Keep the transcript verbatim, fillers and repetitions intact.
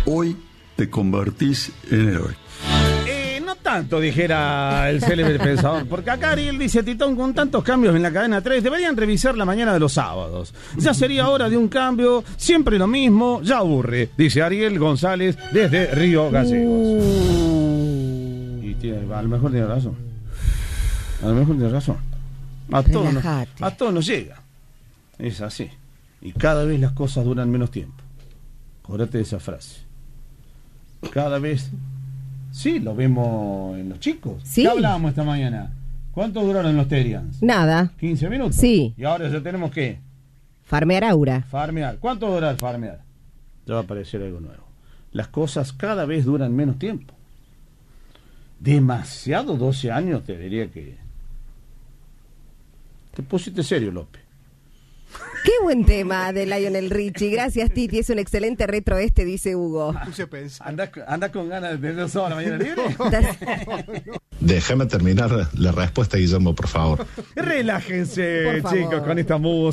Hoy te convertís en héroe. Eh, no tanto, dijera el célebre pensador, porque acá Ariel dice: Titón, con tantos cambios en la cadena tres, deberían revisar la mañana de los sábados. Ya sería hora de un cambio, siempre lo mismo, ya aburre, dice Ariel González desde Río Gallegos. Uh. Y tiene, a lo mejor tiene razón. A lo mejor tiene razón. A todos, nos, a todos nos llega. Es así. Y cada vez las cosas duran menos tiempo. Acuérdate de esa frase. Cada vez... Sí, lo vemos en los chicos. Sí. ¿Qué hablábamos esta mañana? ¿Cuánto duraron los Terians? Nada. ¿quince minutos? Sí. Y ahora ya tenemos que... Farmear aura. Farmear. ¿Cuánto dura el farmear? Ya va a aparecer algo nuevo. Las cosas cada vez duran menos tiempo. Demasiado, doce años, te diría que... Te pusiste serio, López. Qué buen tema de Lionel Richie. Gracias, Titi. Es un excelente retro este, dice Hugo. ¿Andás, andás con ganas de tener sábado a la mañana libre? Déjame terminar la respuesta, Guillermo, por favor. Relájense, Por favor. chicos, con esta música.